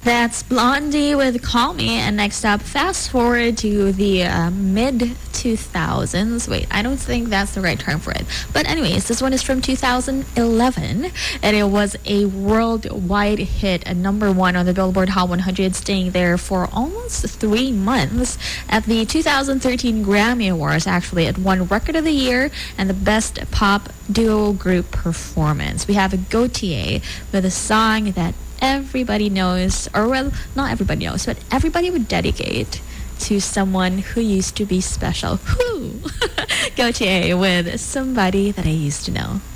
That's Blondie with Call Me. And next up, fast forward to the mid 2000s. Wait, I don't think that's the right term for it. But anyways, this one is from 2011. And it was a worldwide hit, a number one on the Billboard Hot 100, staying there for almost 3 months. At the 2013 Grammy Awards, actually, it won Record of the Year and the Best Pop Duo Group Performance. We have a Gautier with a song that everybody knows, or well, not everybody knows, but everybody would dedicate to someone who used to be special. Who? Gautier with Somebody That I Used to Know.